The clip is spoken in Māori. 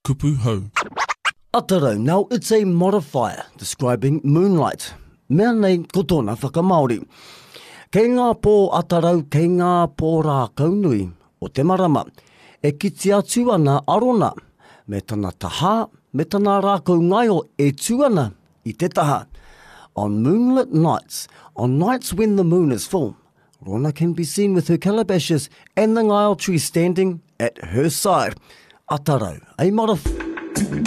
kupu hau. Atarau, now it's a modifier describing moonlight. Mea nei ko tōna whakamaori. Kei ngā pō atarau, kei ngā pō rā kaunui o te marama, e kiti atu ana arona, me tana taha, me tana rākau ngaio e tuana I te taha. On moonlit nights, on nights when the moon is full, Rona can be seen with her calabashes and the ngaio tree standing at her side. Atarau, a modifier.